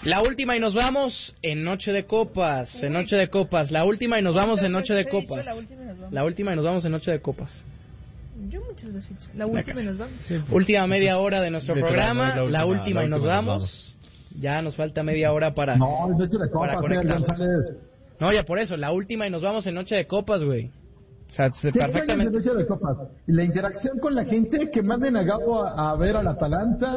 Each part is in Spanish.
La última y nos vamos en Noche de Copas. En Noche de Copas. La última y nos vamos en Noche de Copas. La última y nos vamos en Noche de Copas. Yo muchas veces he dicho, la última y nos vamos. Sí. Última media hora de nuestro programa. La última y nos vamos. Ya nos falta media hora para... No, es Noche de Copas, González. No, ya por eso. La última y nos vamos en Noche de Copas, güey. O sea, perfectamente. Noche de Copas. Y la interacción con la gente, que manden a Gabo a ver al Atalanta...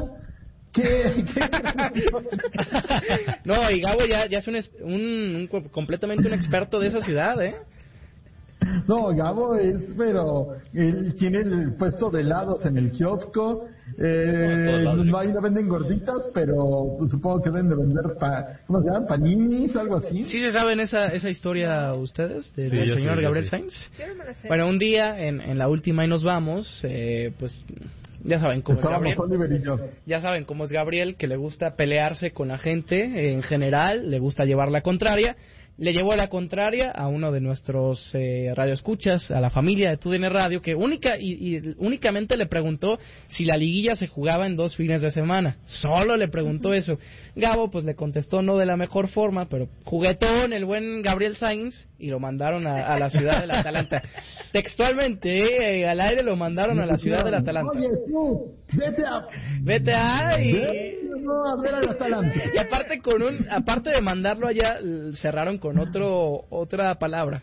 No, y Gabo ya es completamente un experto de esa ciudad, ¿eh? No, Gabo él tiene el puesto de helados en el kiosco. Ahí no venden gorditas, pero pues, supongo que deben de vender ¿cómo se llaman? Paninis, algo así. ¿Sí se saben esa historia ustedes del señor Gabriel Sainz? Bueno, un día en la última y nos vamos, pues ya saben cómo es Gabriel. Oliver y yo. Ya saben cómo es Gabriel, que le gusta pelearse con la gente en general, le gusta llevar la contraria. Le llevó la contraria a uno de nuestros radioescuchas, a la familia de TUDN Radio, que únicamente le preguntó si la liguilla se jugaba en 2 fines de semana. Solo le preguntó eso. Gabo pues le contestó no de la mejor forma, pero juguetón el buen Gabriel Sainz, y lo mandaron a la ciudad del Atalanta. Textualmente, al aire lo mandaron a la ciudad del Atalanta. Oye, tú, vete a ver al Atalanta. Y aparte de mandarlo allá, cerraron con otra palabra.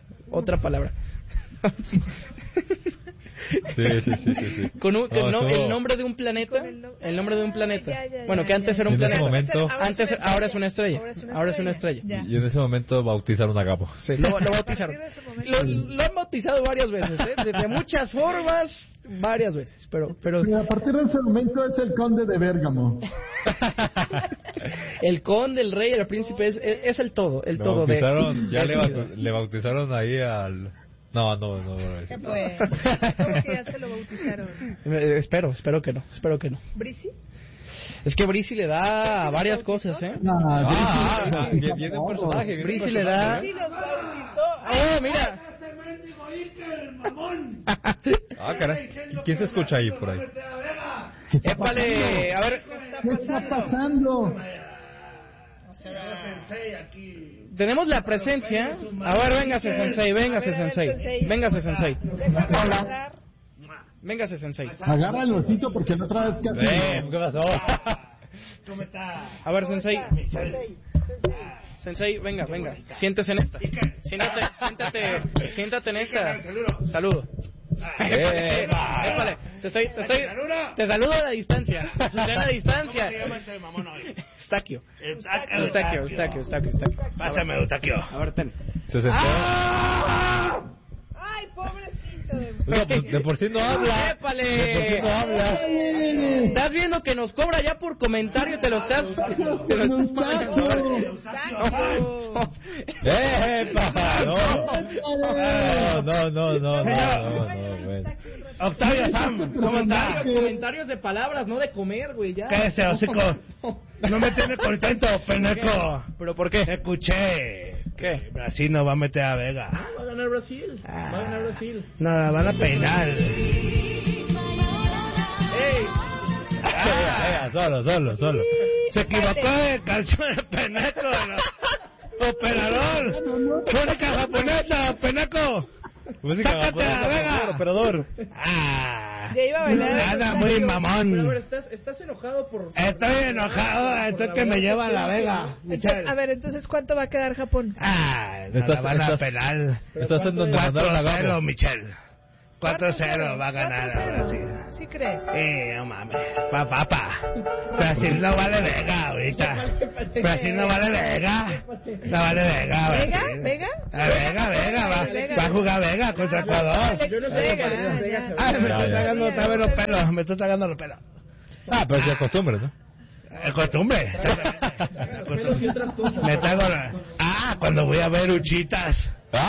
Sí. Con el nombre de un planeta. El nombre de un planeta. Bueno, que antes era un planeta. Ahora es una estrella. Y en ese momento bautizaron a Gabo. Sí, lo bautizaron. Lo han bautizado varias veces, de muchas formas, varias veces. Pero y a partir de ese momento es el conde de Bérgamo. El conde, el rey, el príncipe es el todo. El todo le bautizaron ahí al... No. ¿Qué fue? ¿Cómo que ya se lo bautizaron? Espero que no. ¿Brisi? Es que Brisi le da varias cosas, ¿eh? Viene un personaje. Brisi le da... Brisi los bautizó. ¡Oh, mira! Caray. ¿Quién se escucha ahí por ahí? ¡Épale! A ver... ¿Qué está pasando? Tenemos la presencia. A ver, véngase Sensei. Véngase Sensei. Agarra el osito porque la otra vez casi... ¿Qué pasó? A ver, Sensei, venga. Siéntese en esta. Siéntate en esta. Saludo. Épale. Te saludo a la distancia. A distancia. Eustaquio. Pásame, Eustaquio. A ver, ten. Se sentó. Ay, pobrecito. De por sí no habla. ¡Épale! Estás viendo que nos cobra ya por comentario, te lo estás mandando. No. Octavio Sam, Comentarios de palabras, no de comer, güey, ya. Cállese, hocico. No me tiene contento, peneco. ¿Pero por qué? Escuché. ¿Qué? Brasil no va a meter a Vega. Va a ganar Brasil. Nada, van a peinar. ¡Ey! Solo. Se equivocó de canción de peneco. Operador. Música japonesa, peneco. ¡Sácate a la Vega! Operador. Ya iba a bailar. Nada, muy mamón. Pero a ver, ¿estás enojado por...? Estoy enojado, esto es que me lleva a la Vega. Entonces, a ver, entonces, ¿cuánto va a quedar Japón? La van a pelar. Estás en donde mandaron a Gabo. 4-0, Michelle. 4-0 va a ganar a Brasil. ¿Sí crees? Sí, no mames. Papá. Brasil no vale Vega ahorita. Brasil no vale Vega. No vale Vega. ¿Vega? Vega. Va a jugar Vega contra Ecuador. Yo no sé. Me estoy tragando otra vez los pelos. Pero es de costumbre, ¿no? Es costumbre. Pelos y otras cosas. Me traigo cuando voy a ver Uchitas.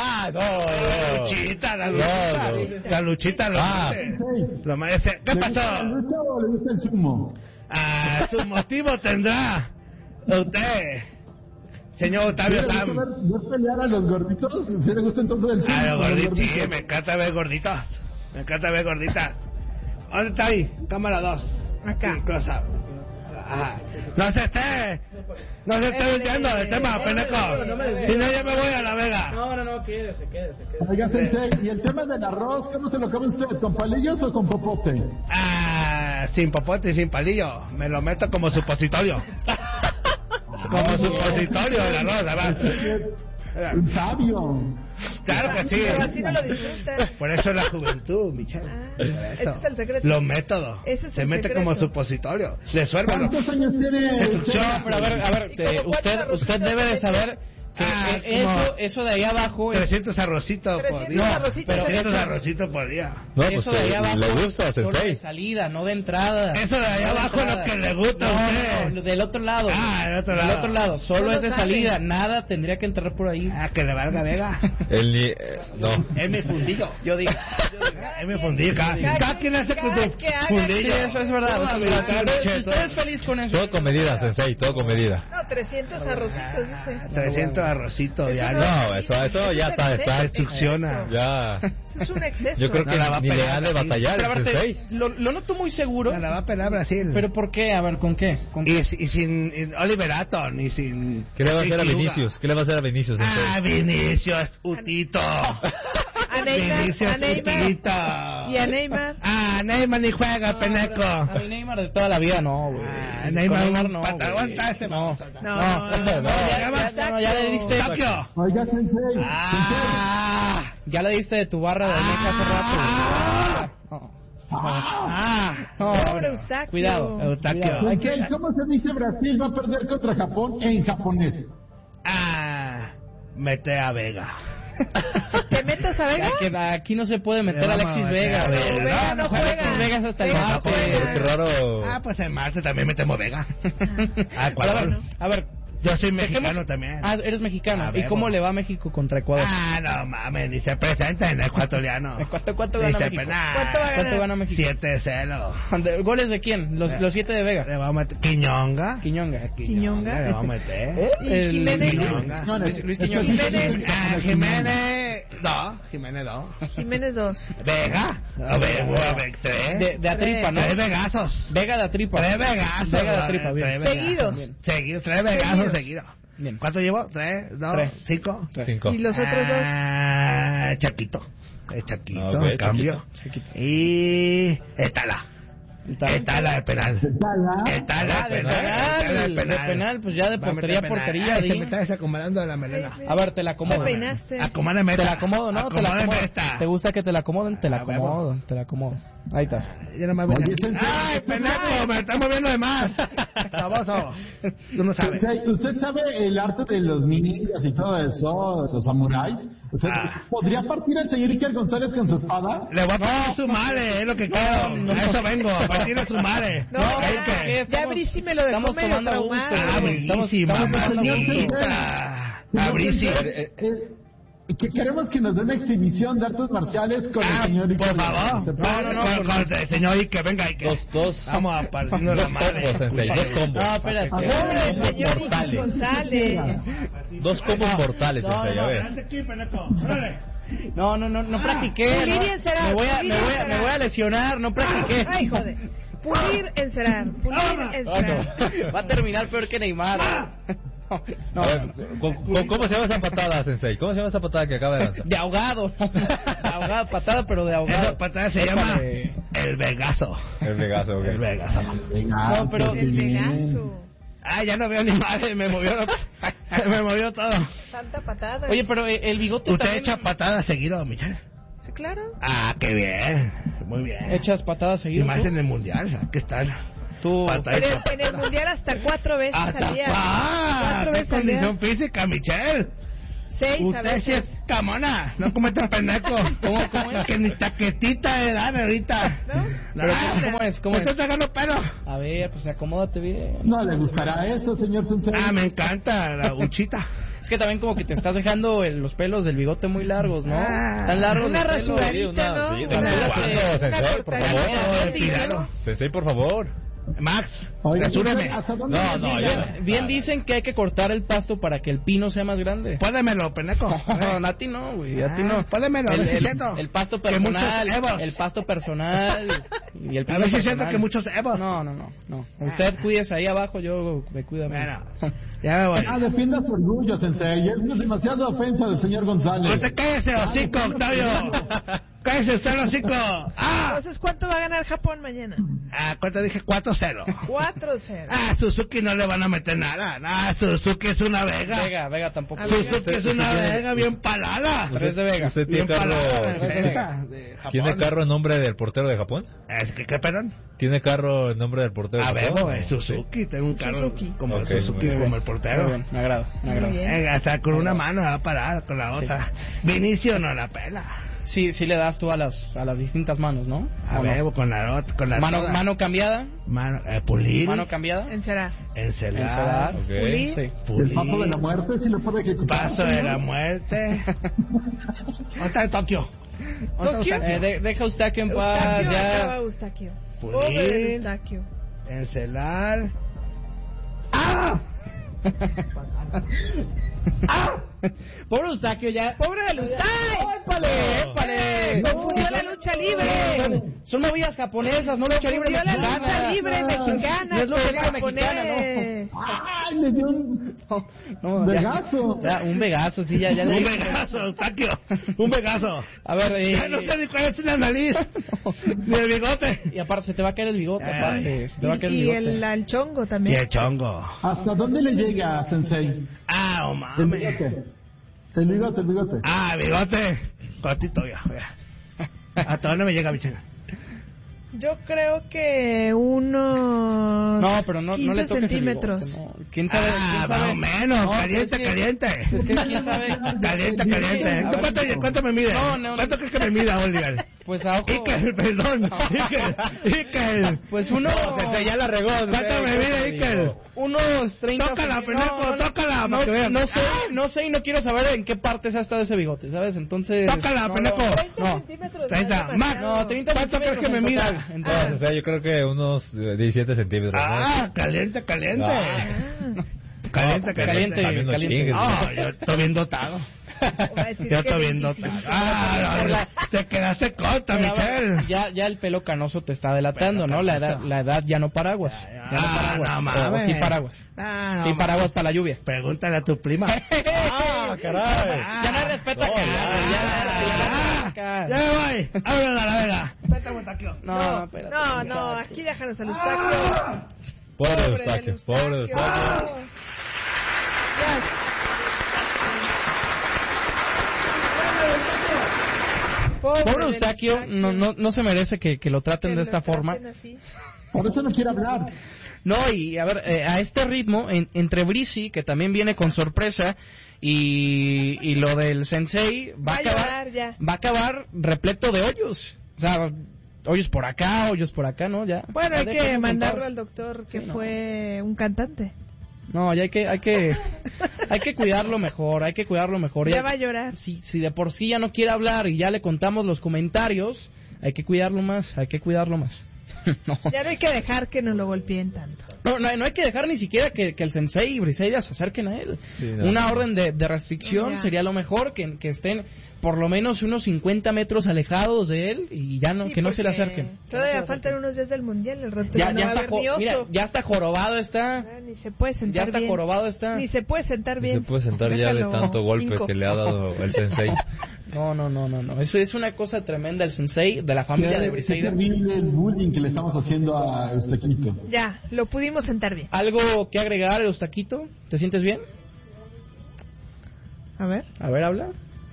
No. La luchita lo merece. ¿Qué pasó? ¿Le gusta o le gusta el sumo? Su motivo tendrá usted, señor Octavio Sam. ¿No pelear a los gorditos? ¿Sí le gusta entonces el sumo? A los gorditos, sí, me encanta ver gorditos. ¿Dónde está ahí? Cámara 2. Acá. Close up. Ajá. No se esté desviando del tema, pendejo. Si no, yo me voy a La Vega. No, quédese. Oiga, Sensei, ¿y el tema del arroz, cómo se lo come usted? ¿Con palillos o con popote? Sin popote y sin palillo. Me lo meto como supositorio. Como supositorio el arroz, ¿verdad? Sabio. Claro que sí. Pero así no lo disfrutas. Por eso es la juventud, Michelle. Ese es el secreto. Los métodos. Ese es se el mete secreto. como supositorio. Se suelve. ¿Cuántos años tiene? Se succiona. Pero a ver, usted debe de saber que eso de ahí abajo es... 300 arrocitos por día. 300 arrocitos por día. No, eso pues de ahí abajo le gusta, es solo de Sensei. salida, no de entrada. Eso de ahí abajo es lo que le gusta a usted. No, del otro lado. Del otro Del lado. otro lado. Solo No es de lo sabe. salida. Nada tendría que entrar por ahí. Que le valga Vega. No. Es mi fundillo. Yo digo. Es mi fundillo. Cada quien hace con su que haga. Sí, fundillo. eso es verdad. Si usted es feliz con eso. Todo con medida, Sensei, todo con medida. No, 300 arrocitos, dice. 300 arrocitos Eso diarios. No, eso ya está destrucciona. Ya. Eso es un exceso. Yo creo que No la va a ni le pegar han de Brasil. batallar Pero el aparte, Sensei. lo noto muy seguro. La va a pelar Brasil. ¿Pero por qué? A ver, ¿con qué? Y sin Oliver Atom y sin... ¿Qué le va a hacer a Ricky Vinicius? ¿Qué le va a hacer a Vinicius, Sensei? Vinicius, Utito. A Neymar, Vinicius, a Neymar. Utito. Y a Neymar. Neymar ni juega, peneco. A mi Neymar de toda la vida no, güey. Neymar Con no. güey. Aguanta ese No. No, Ya le diste. Tokio. Oiga, Sensei. Ya le diste de tu barra de Meca hace rato. Pobre Eustaquio. Cuidado. Eustaquio. Sensei, ¿cómo se dice Brasil va a perder contra Japón en japonés? Mete a Vega. ¿Te metes a Vega? Que aquí no se puede meter a Alexis Vega. Vega no juega. Alexis Vega es hasta el Vega no martes. juega. Qué raro. Pues en marzo también metemos Vega. Ecuador. A ver, yo soy mexicano también. Eres mexicano. ¿Y ver, cómo le va a México contra Ecuador? No mames, ni se presenta en ecuatoriano. ¿Cuánto gana México? ¿Cuánto gana México? 7-0. ¿Goles de quién? Los 7 de Vega. Le vamos a meter Quiñonga. Quiñonga. Le vamos a meter. ¿Y Jiménez? Quiñonga. Luis Quiñonga. Jiménez. Jiménez 2. Jiménez 2. Vega. A ver, 3. De Atripa, ¿no? 3 Vegazos. Vega de Atripa. 3 Vegazos. Vega de Atripa, bien. Seguidos. Seguidos, 3 Vegazos seguidos. Bien. ¿Cuánto llevo? 3, 2, 5. 5. ¿Y los otros dos? Chaquito. Chaquito, Ok, el cambio. Chiquito. Y Etala de penal. Etala de penal. De penal, pues ya de portería a portería. Se me está acomodando de la melena. A ver, te la acomodo. ¿Te peinaste? Acomódame Te la acomodo, ¿no? Te la acomodo. esta. ¿Te gusta que te la acomoden? Te la acomodo, te la acomodo. Ahí estás. Yo no me Oye, Sensei, ¡ay, pendejo! Me está moviendo de más. Baboso. Tú no sabes. Sensei, ¿usted sabe el arte de los ninjas y todo eso, los samuráis? ¿Podría partir el señor Iker González con su espada? Le voy a partir su madre, es lo que quiero. A eso vengo, a partir de su madre. No, ya Brisi me lo dejó estamos medio tomando traumado. Brisi, mamá. Brisi. Que queremos que nos dé una exhibición de artes marciales con el señor Iker. Por favor. González. Con el señor Iker, venga Iker. Dos. Vamos a partirnos la madre. combos, Sensei, 2 combos. No, espérate. Pobre el señor Iker González. 2 combos mortales, Sensei, a ver. No practiqué. Pulir y encerar, Me voy pulir y encerar. me voy a lesionar, no practiqué. Ay, joder. Pulir, encerar. Pulir, encerar. Va a terminar peor que Neymar. No, A ver, ¿cómo se llama esa patada, Sensei? ¿Cómo se llama esa patada que acaba de lanzar? de ahogado. De ahogado, patada, pero de ahogado. Esa patada se llama el Vegazo. El Vegaso, ok. El Vegazo. No, pero El Vegaso. Ya no veo ni madre, me movió todo. Tanta patada. Oye, pero el bigote ¿Usted también... echa patadas seguido, Michelle? Sí, claro. Qué bien. Muy bien. ¿Echas patadas Y seguido? más ¿tú? en el mundial, ¿qué tal? Tú... En el mundial hasta 4 veces al día. 4 ¡Qué veces al día. condición física, Michelle! 6 a Usted sí veces. es camona, no comete pendejo. ¿Cómo es? Que ni taquetita de edad ahorita. ¿No? Pero ¿cómo es? ¿Cómo Usted es? está sacando pelo. A ver, pues acomódate bien. No le gustará eso, señor Sensei. Me encanta la huchita. Es que también como que te estás dejando los pelos del bigote muy largos, ¿no? Tan largos Una los pelos. rasuradita, ¿no? Sí, Una ¿cuándo, Sensei? Por cortadita, favor. ¿no? Tíralo. Sensei, por favor. Max, Oiga, resúreme. ¿hasta dónde No, no, llega? Bien dicen que hay que cortar el pasto para que el pino sea más grande. Pódemelo, peneco. No, a ti no, güey, a ti no. Pódemelo, a ver si es cierto. El pasto Que muchos personal, evos. el pasto personal y el A pino ver si es personal. cierto que muchos evos. No. Usted cuídese ahí abajo, yo me cuido a mí. Bueno, ya me voy. Defienda su orgullo, Sensei. Es demasiada ofensa del señor González. Usted cállese, hocico, Octavio. Cállese usted, hocico. Entonces, ¿cuánto va a ganar Japón mañana? ¿Cuánto dije? 4-0. 4-0. Suzuki no le van a meter nada. Suzuki es una Vega. Vega tampoco. Suzuki es una Vega bien palada. Pero es de Vega. ¿Usted tiene Bien carro? palada, Vega, de Japón. ¿Tiene carro en nombre del portero de Japón? ¿Qué, perdón? ¿Tiene carro en nombre del portero de Japón? Bebo, es Suzuki. Tengo un carro Suzuki. como Ok, Suzuki, muy bien. como el portero. Muy bien, me agrada. Muy bien. Hasta con una mano va a parar, con la otra. Vinicio no la pela. Sí le das tú a las distintas manos, ¿no? A ¿O no? Bebo, con la otra. Con la toda. Mano cambiada. Pulir. Mano cambiada. Encerar. Encelar. Ok. Pulir. El paso de la muerte sí lo puede ejecutar. Paso de la muerte. ¿Dónde está Tokio? ¿Tokio? Deja Eustaquio en paz, Eustaquio, ya. acaba Eustaquio. Pulir. Pobre de Eustaquio. Encelar. Pobre Eustaquio, ya. ¡Pobre de Eustaquio! ¡Épale! Confundió la lucha libre. Son movidas japonesas, no lucha libre Confundió la mexicana. lucha libre mexicana. No es lucha libre con mexicana, japonés. ¡Ay, me dio un No, vegazo! Ya, un vegazo, sí, ya. Un Vegazo, Eustaquio. Un Vegazo. A ver, Ya no sé ni cuál es la nariz. Ni el bigote. Y aparte, se te va a caer el bigote, Ay. aparte. Se te va a caer el Y bigote. el chongo Y también. el chongo. ¿Hasta dónde le llega, Sensei? Oh El mames. bigote. El bigote. Bigote. Cortito ya. ¿Hasta dónde me llega, bichena? Yo creo que unos No, pero no 15 le toques el centímetros. bigote, no. ¿Quién sabe? Más o menos. No, Caliente, es que- caliente. Es que quién sabe. Caliente. A ver. ¿Cuánto me mide? No. ¿Cuánto crees que me mida, Oliver? Pues a ojo. Iker, perdón. Iker. Pues uno. Ya la regó. ¿Cuánto me mide, Iker? Unos 30 Tócala, centímetros. pendejo, tócala, para que veas. No sé y no quiero saber en qué partes ha estado ese bigote, ¿sabes? Entonces. Tócala, no, pendejo. 30 No. centímetros. 30. es Más. demasiado. No, 30 ¿Cuánto crees que me centímetros en mida? total, en total. No, o sea, yo creo que unos 17 centímetros. ¿no? Caliente. Caliente. También no caliente. chingues. No, yo estoy bien dotado. Va a decir Yo que estoy bien 25. dotado. Te quedaste corta, Pero, a ver, Michelle. ya el pelo canoso te está delatando, Pelo ¿no? La canoso. edad ya no paraguas. Ya no paraguas. no O mames. sí paraguas. Sí paraguas para la lluvia. Pregúntale a tu prima. caray. Ya no hay respeto No, acá. ya. Ya. Ya me voy. Háblale a la Vega. Vete a Montaquio. No, espérate. No, aquí déjanos a Eustaquio. Pobre del Eustaquio. Pobre Eustaquio. Pobre Eustaquio, no se merece que lo traten de esta forma. Por eso no quiere hablar. No, y a ver, a este ritmo, entre Brisi, que también viene con sorpresa, y lo del Sensei, va a acabar repleto de hoyos. O sea, hoyos por acá, ¿no? Ya. Bueno, hay Ya que déjenos en mandarlo paz. al doctor que Sí, no. fue un cantante. No, ya hay que cuidarlo mejor, Ya va a llorar. Si de por sí ya no quiere hablar y ya le contamos los comentarios, hay que cuidarlo más. No. Ya no hay que dejar que nos lo golpeen tanto. No hay que dejar ni siquiera que el Sensei y Briseida se acerquen a él. Sí, no. Una orden de restricción Ya. sería lo mejor, que estén por lo menos unos 50 metros alejados de él y ya no, Sí, que no se le porque acerquen. Todavía faltan unos días del mundial. El rato Ya no va a está, haber ni oso. mira, ya está jorobado está. Ni se puede sentar Ya está bien. jorobado está. Ni se puede sentar Y bien. se puede sentar ya de Déjalo, tanto golpe hinco. que le ha dado el sensei. No. Eso es una cosa tremenda el Sensei de la familia de Qué Briseida. terrible el bullying que le estamos haciendo a Eustaquito. Ya, lo pudimos sentar bien. ¿Algo que agregar, Eustaquito? ¿Te sientes bien? A ver. A ver, habla.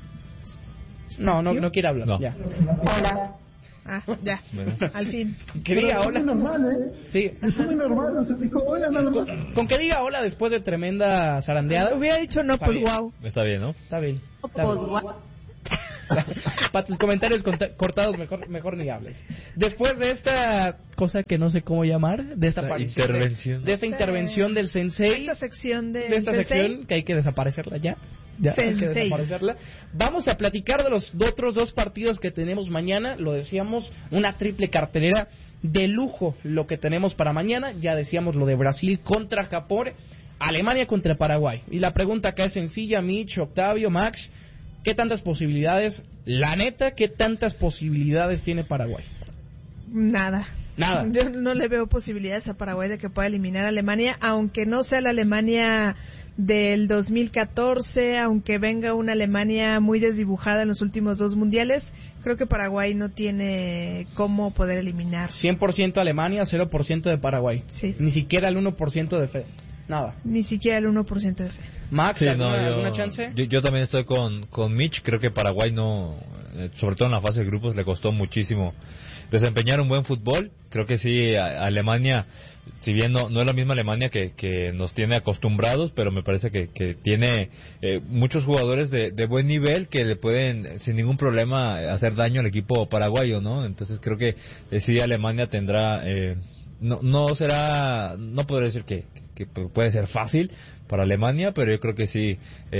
No quiere hablar. No. Ya. Ah, ya. Bueno. Al fin. Que diga Pero hola. es muy normal, ¿eh? Sí. Es muy normal. O sea, dijo, hola, nada más. Con que diga hola después de tremenda zarandeada. Hubiera dicho no, Está pues bien. wow. Está bien, ¿no? Está bien. Para tus comentarios cortados, mejor ni hables. Después de esta cosa que no sé cómo llamar, de esta aparición intervención. de esta intervención del Sensei, Esta sección de de esta Sensei. sección que hay que desaparecerla ya. Ya, hay que Sensei. desaparecerla. Vamos a platicar de los otros 2 partidos que tenemos mañana. Lo decíamos, una triple cartelera de lujo lo que tenemos para mañana. Ya decíamos lo de Brasil contra Japón, Alemania contra Paraguay. Y la pregunta acá es sencilla, Mitch, Octavio, Max, ¿qué tantas posibilidades, la neta, qué tantas posibilidades tiene Paraguay? Nada. Nada. Yo no le veo posibilidades a Paraguay de que pueda eliminar a Alemania, aunque no sea la Alemania del 2014, aunque venga una Alemania muy desdibujada en los últimos 2 mundiales, creo que Paraguay no tiene cómo poder eliminar. 100% Alemania, 0% de Paraguay. Sí. Ni siquiera el 1% de fe. Nada. Ni siquiera el 1% de fe. Max, Sí, ¿alguna chance? Yo también estoy con Mitch. Creo que Paraguay no, sobre todo en la fase de grupos, le costó muchísimo desempeñar un buen fútbol. Creo que sí, Alemania, si bien no es la misma Alemania que nos tiene acostumbrados, pero me parece que tiene muchos jugadores de buen nivel que le pueden sin ningún problema hacer daño al equipo paraguayo, ¿no? Entonces creo que sí, Alemania tendrá... no podré decir que puede ser fácil para Alemania, pero yo creo que sí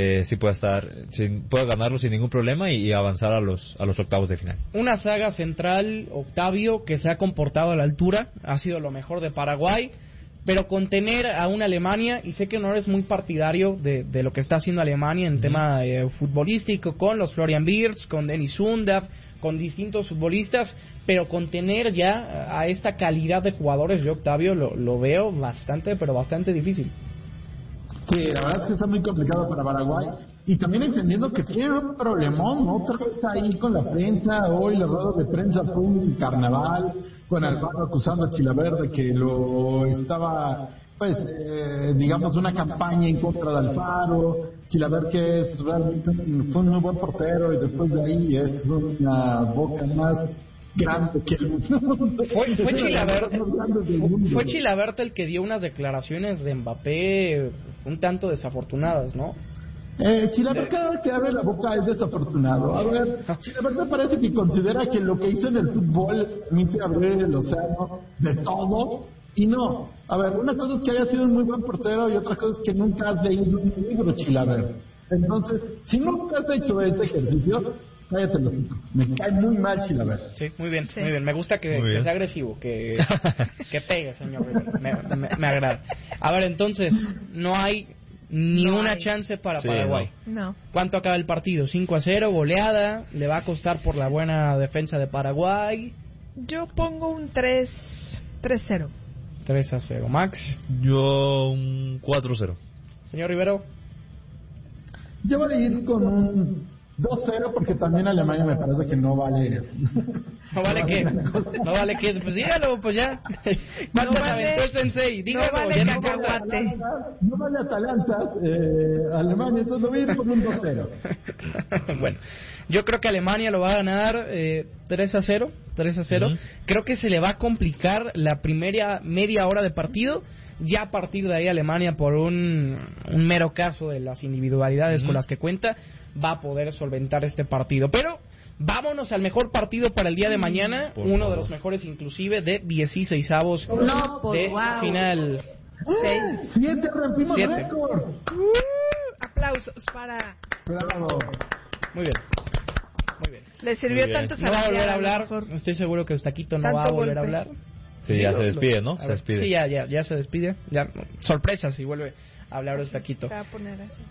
puede ganarlo sin ningún problema y avanzar a los octavos de final. Una saga central, Octavio, que se ha comportado a la altura, ha sido lo mejor de Paraguay, pero contener a una Alemania, y sé que no eres muy partidario de lo que está haciendo Alemania en tema futbolístico, con los Florian Wirtz, con Dennis Undav, con distintos futbolistas, pero contener ya a esta calidad de jugadores, yo, Octavio, lo veo bastante, pero bastante difícil. Sí, la verdad es que está muy complicado para Paraguay. Y también entendiendo que tiene un problemón, ¿no? Otra vez ahí con la prensa. Hoy la rueda de prensa fue un carnaval, con Alfaro acusando a Chilaverde que lo estaba, pues, digamos, una campaña en contra de Alfaro. Chilaverde, que es realmente fue un muy buen portero, y después de ahí es una boca más grande que el mundo. Fue Chilaverde el que dio unas declaraciones de Mbappé un tanto desafortunadas, ¿no? Chilaverde cada que abre la boca es desafortunado. A ver, Chilaverde parece que considera que lo que hizo en el fútbol permite abrir el océano de todo, y no. A ver, una cosa es que haya sido un muy buen portero y otra cosa es que nunca has leído un libro, Chilaverde. Entonces, si nunca has hecho este ejercicio, cállate los hijos. Me cae muy mal Chilaverde. Sí, muy bien, sí. Muy bien. Me gusta que sea agresivo, que pegue, señor. Me agrada. A ver, entonces, no hay ni una chance para Paraguay. No. ¿Cuánto acaba el partido? 5-0, goleada. ¿Le va a costar por la buena defensa de Paraguay? Yo pongo un 3-0. 3-0. Max. Yo un 4-0. Señor Rivero. Yo voy a ir con un 2-0 porque también Alemania me parece que no vale. ¿No vale qué? ¿No vale qué? Pues dígalo, pues ya. ¿Cuánto aventó el Sensei? Dígalo, no vale ya no cacahuate. No vale Atalanta, Alemania, entonces voy a ir con un 2-0. Bueno, yo creo que Alemania lo va a ganar 3-0. Creo que se le va a complicar la primera media hora de partido. Ya a partir de ahí Alemania, por un mero caso de las individualidades con las que cuenta, va a poder solventar este partido. Pero vámonos al mejor partido para el día de mañana, de los mejores inclusive, de 16avos de final. 7 rompimos récord. Aplausos para... Bravo. Muy bien. Le sirvió tanto saber. No va a volver a hablar. Mejor. Estoy seguro que Eustaquito no va a volver a hablar. Sí, ya se despide, ¿no? Se despide. Sí, ya se despide. Ya, sorpresa si vuelve a hablar Eustaquito. Se va a poner así.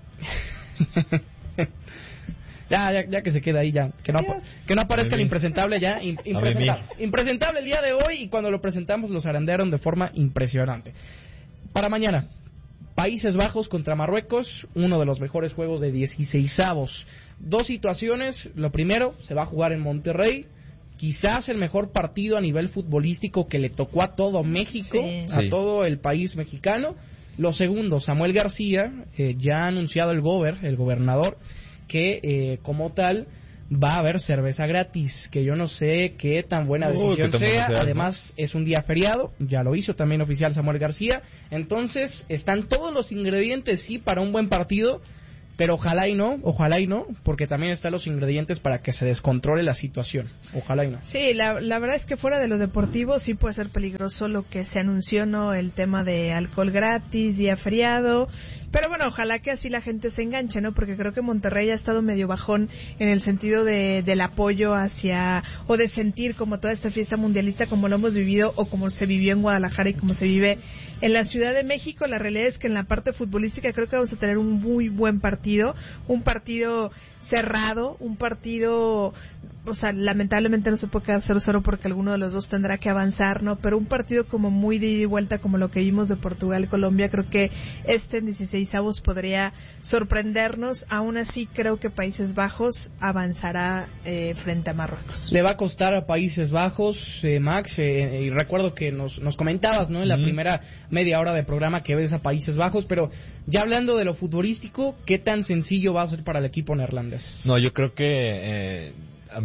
ya que se queda ahí, ya. Que no aparezca el impresentable ya. Impresentable el día de hoy, y cuando lo presentamos los arandearon de forma impresionante. Para mañana, Países Bajos contra Marruecos, uno de los mejores juegos de 16avos. 2 situaciones. Lo primero, se va a jugar en Monterrey. Quizás el mejor partido a nivel futbolístico que le tocó a todo México, a todo el país mexicano. Lo segundo, Samuel García ya ha anunciado el gobernador, que como tal va a haber cerveza gratis, que yo no sé qué tan buena decisión sea. Además, es un día feriado, ya lo hizo también oficial Samuel García. Entonces, están todos los ingredientes, sí, para un buen partido, pero ojalá y no, porque también están los ingredientes para que se descontrole la situación. Ojalá y no. Sí, la verdad es que fuera de lo deportivo sí puede ser peligroso lo que se anunció, ¿no? El tema de alcohol gratis, día feriado. Pero bueno, ojalá que así la gente se enganche, ¿no? Porque creo que Monterrey ha estado medio bajón en el sentido del apoyo hacia, o de sentir como toda esta fiesta mundialista como lo hemos vivido o como se vivió en Guadalajara y como se vive en la Ciudad de México. La realidad es que en la parte futbolística creo que vamos a tener un muy buen partido, un partido cerrado, un partido, o sea, lamentablemente no se puede quedar 0-0 porque alguno de los dos tendrá que avanzar, ¿no? Pero un partido como muy de ida y vuelta, como lo que vimos de Portugal-Colombia, creo que en 16avos podría sorprendernos. Aún así, creo que Países Bajos avanzará frente a Marruecos. Le va a costar a Países Bajos, Max, y recuerdo que nos comentabas, ¿no? En la primera media hora de programa que ves a Países Bajos, pero ya hablando de lo futbolístico, ¿qué tan sencillo va a ser para el equipo neerlandés? No, yo creo que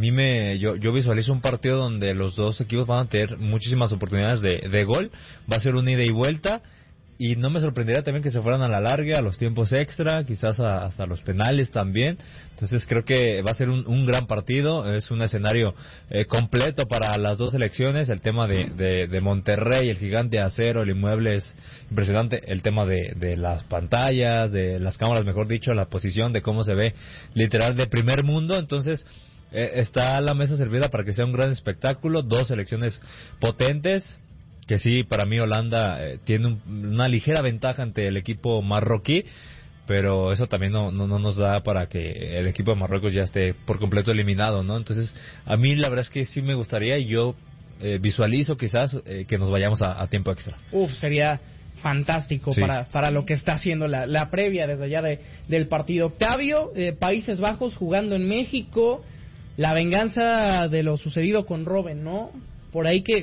yo visualizo un partido donde los dos equipos van a tener muchísimas oportunidades de gol. Va a ser un ida y vuelta, y no me sorprendería también que se fueran a la larga, a los tiempos extra, quizás hasta los penales también. Entonces creo que va a ser un gran partido. Es un escenario completo para las dos selecciones. El tema de Monterrey, el gigante de acero, el inmueble es impresionante. El tema de las pantallas, de las cámaras, mejor dicho, la posición, de cómo se ve literal de primer mundo. Entonces está la mesa servida para que sea un gran espectáculo. Dos selecciones potentes, que sí, para mí Holanda tiene una ligera ventaja ante el equipo marroquí, pero eso también no nos da para que el equipo de Marruecos ya esté por completo eliminado, ¿no? Entonces, a mí la verdad es que sí me gustaría, y yo visualizo quizás que nos vayamos a tiempo extra. Sería fantástico, sí, para lo que está haciendo la previa desde allá del partido. Octavio, Países Bajos jugando en México, la venganza de lo sucedido con Robben, ¿no? Por ahí que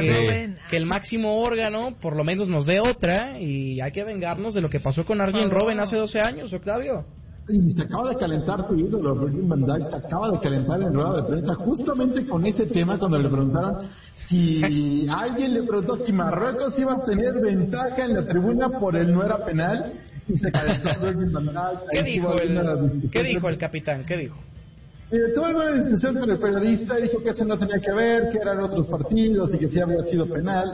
el máximo órgano por lo menos nos dé otra, y hay que vengarnos de lo que pasó con Arjen Robben hace 12 años, Octavio. Y se acaba de calentar tu ídolo, Virgil van Dijk, se acaba de calentar en rueda de prensa justamente con ese tema, cuando le preguntaron si alguien le preguntó si Marruecos iba a tener ventaja en la tribuna por el no era penal, y se calentó Virgil van Dijk. ¿Qué dijo el capitán? ¿Qué dijo? Tuve alguna discusión con el periodista, dijo que eso no tenía que ver, que eran otros partidos y que sí había sido penal.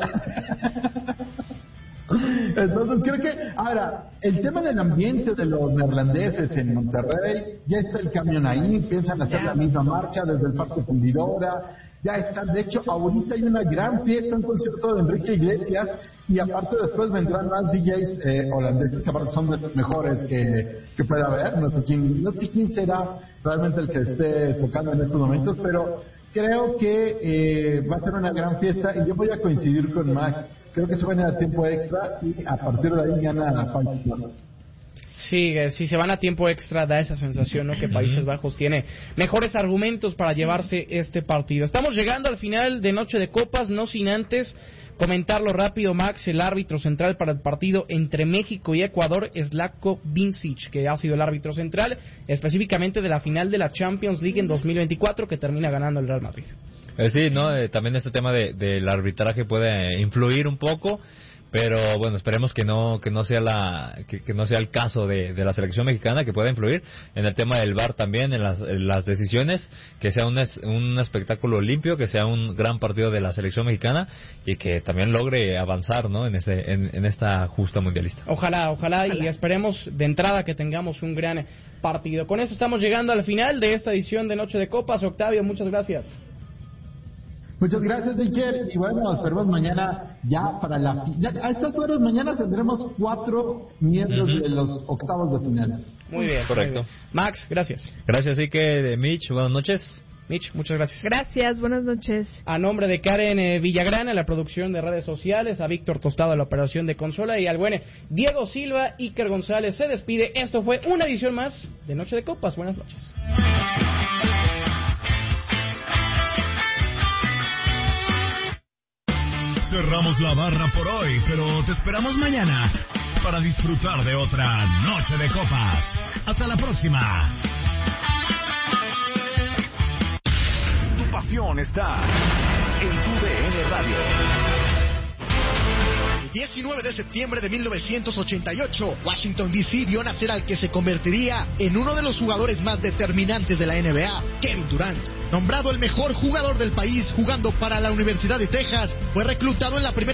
Entonces creo que, ahora, el tema del ambiente de los neerlandeses en Monterrey, ya está el camión ahí, piensan hacer la misma marcha desde el Parque Fundidora, ya está, de hecho ahorita hay una gran fiesta, un concierto de Enrique Iglesias, y aparte después vendrán más DJs holandeses, que aparte son de los mejores que pueda haber. No sé quién será realmente el que esté tocando en estos momentos, pero creo que va a ser una gran fiesta, y yo voy a coincidir con Mac. Creo que se van a ir a tiempo extra y a partir de ahí gana a Países Bajos. Sí, si se van a tiempo extra da esa sensación, ¿no? Que Países Bajos tiene mejores argumentos para llevarse este partido. Estamos llegando al final de Noche de Copas, no sin antes comentarlo rápido, Max. El árbitro central para el partido entre México y Ecuador es Zlatko Vincic, que ha sido el árbitro central específicamente de la final de la Champions League en 2024, que termina ganando el Real Madrid. Sí, ¿no? También este tema del arbitraje puede influir un poco, pero bueno, esperemos que no sea que no sea el caso de la selección mexicana, que pueda influir en el tema del VAR también, en las decisiones, que sea un espectáculo limpio, que sea un gran partido de la selección mexicana, y que también logre avanzar, ¿no? en esta justa mundialista. Ojalá, y esperemos de entrada que tengamos un gran partido. Con eso estamos llegando al final de esta edición de Noche de Copas. Octavio, muchas gracias. Muchas gracias, Iker. Y bueno, nos esperamos mañana ya a estas horas mañana tendremos 4 miembros de los octavos de final. Muy bien, correcto. Muy bien. Max, gracias. Gracias, Iker. Mitch, buenas noches. Mitch, muchas gracias. Gracias, buenas noches. A nombre de Karen Villagrana, la producción de redes sociales, a Víctor Tostado, la operación de consola, y al buen Diego Silva, Iker González se despide. Esto fue una edición más de Noche de Copas. Buenas noches. Cerramos la barra por hoy, pero te esperamos mañana para disfrutar de otra Noche de Copas. Hasta la próxima. Tu pasión está en tu DN Radio. El 19 de septiembre de 1988, Washington D.C. vio nacer al que se convertiría en uno de los jugadores más determinantes de la NBA, Kevin Durant. Nombrado el mejor jugador del país jugando para la Universidad de Texas, fue reclutado en la primera